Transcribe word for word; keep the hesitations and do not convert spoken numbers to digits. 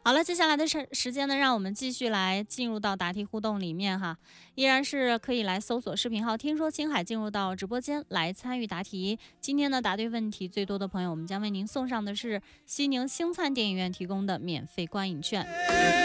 好了，接下来的时时间呢，让我们继续来进入到答题互动里面哈，依然是可以来搜索视频号“听说青海”，进入到直播间来参与答题。今天呢，答对问题最多的朋友，我们将为您送上的是西宁星灿电影院提供的免费观影券。